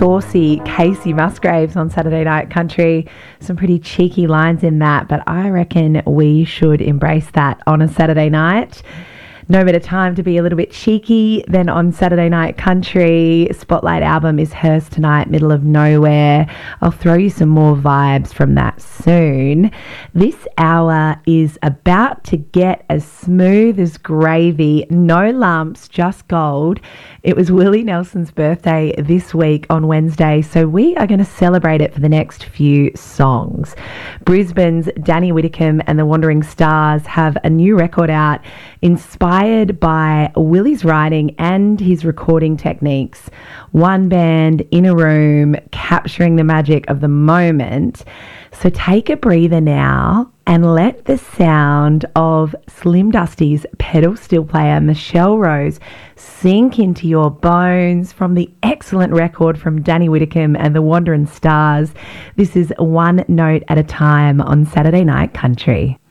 saucy Casey Musgraves on Saturday Night Country. Some pretty cheeky lines in that, but I reckon we should embrace that on a Saturday night. No better time to be a little bit cheeky than on Saturday Night Country. Spotlight album is hers tonight, Middle of Nowhere. I'll throw you some more vibes from that soon. This hour is about to get as smooth as gravy. No lumps, just gold. It was Willie Nelson's birthday this week on Wednesday, so we are going to celebrate it for the next few songs. Brisbane's Danny Whitcomb and the Wandering Stars have a new record out inspired by Willie's writing and his recording techniques. One band in a room capturing the magic of the moment. So take a breather now and let the sound of Slim Dusty's pedal steel player Michelle Rose sink into your bones from the excellent record from Danny Whitcomb and the Wandering Stars. This is One Note at a Time on Saturday Night Country.